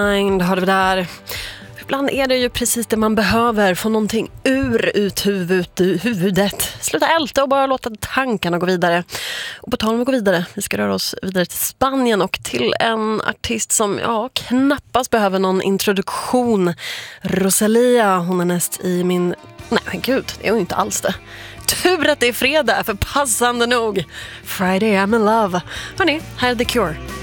Har det där. Ibland är det ju precis det man behöver. Få någonting ut huvudet. Sluta älta och bara låta tankarna gå vidare. Och på tal om att gå vidare, vi ska röra oss vidare till Spanien och till en artist som knappast behöver någon introduktion. Rosalía, hon är näst i min... Nej men gud, det är hon inte alls det. Tur att det är fredag, för passande nog Friday I'm in love. Hörrni, här är The Cure.